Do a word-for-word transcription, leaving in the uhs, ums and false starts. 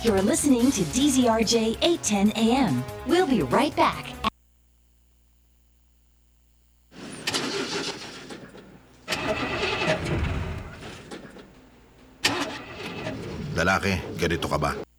You're listening to D Z R J eight ten A M. We'll be right back. Lalaki, ganito ka ba?